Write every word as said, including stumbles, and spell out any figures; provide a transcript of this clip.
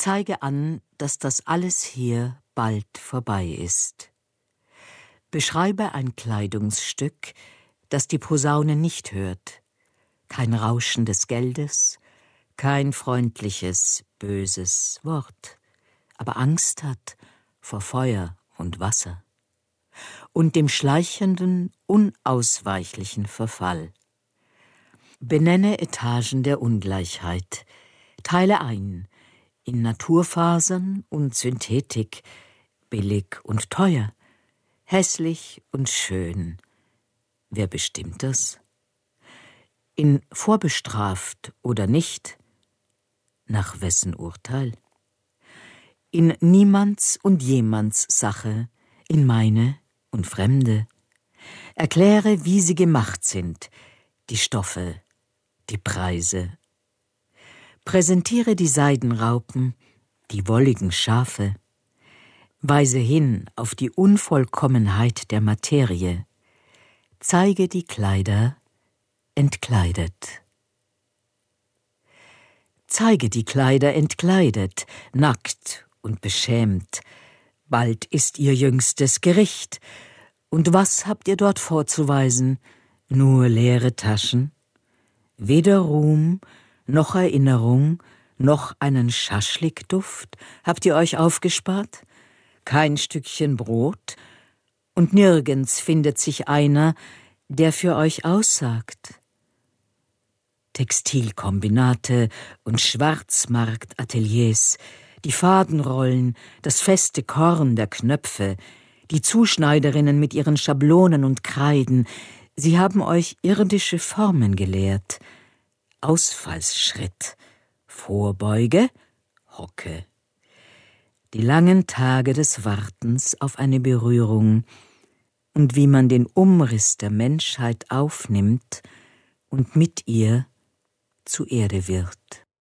zeige an, dass das alles hier bald vorbei ist. Beschreibe ein Kleidungsstück, das die Posaune nicht hört, kein Rauschen des Geldes, kein freundliches, böses Wort, aber Angst hat vor Feuer und Wasser und dem schleichenden, unausweichlichen Verfall. Benenne Etagen der Ungleichheit, teile ein in Naturfasern und Synthetik, billig und teuer, hässlich und schön. Wer bestimmt das? In vorbestraft oder nicht? Nach wessen Urteil? In niemands und jemands Sache, in meine und fremde. Erkläre, wie sie gemacht sind, die Stoffe, die Preise. Präsentiere die Seidenraupen, die wolligen Schafe. Weise hin auf die Unvollkommenheit der Materie. Zeige die Kleider entkleidet. Zeige die Kleider entkleidet, nackt und beschämt. Bald ist ihr jüngstes Gericht. Und was habt ihr dort vorzuweisen? Nur leere Taschen? Weder Ruhm, noch Erinnerung, noch einen Schaschlikduft habt ihr euch aufgespart? Kein Stückchen Brot? Und nirgends findet sich einer, der für euch aussagt. Textilkombinate und Schwarzmarktateliers, die Fadenrollen, das feste Korn der Knöpfe, die Zuschneiderinnen mit ihren Schablonen und Kreiden, sie haben euch irdische Formen gelehrt. Ausfallsschritt, Vorbeuge, Hocke. Die langen Tage des Wartens auf eine Berührung und wie man den Umriss der Menschheit aufnimmt und mit ihr zu Erde wird.